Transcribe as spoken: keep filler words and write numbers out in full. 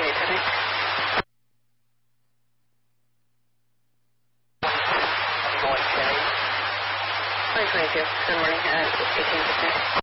eight seven. Going ten eight. twenty twenty-two. Good morning. Uh, eighteen percent.